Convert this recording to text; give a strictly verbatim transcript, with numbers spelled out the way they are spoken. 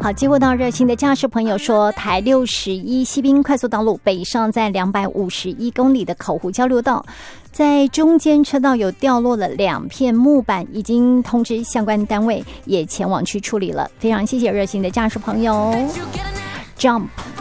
好，接获到热心的驾驶朋友说，台六十一西滨快速道路北上在两百五十一公里的口湖交流道，在中间车道有掉落了两片木板，已经通知相关单位也前往去处理了。非常谢谢热心的驾驶朋友。Jump